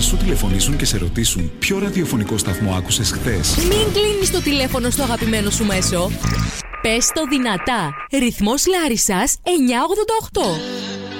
σου τηλεφωνήσουν και σε ρωτήσουν ποιο ραδιοφωνικό σταθμό άκουσες χθες. Μην κλείνεις το τηλέφωνο στο αγαπημένο σου μέσο. Πες το δυνατά. Ρυθμός Λάρισσας 988.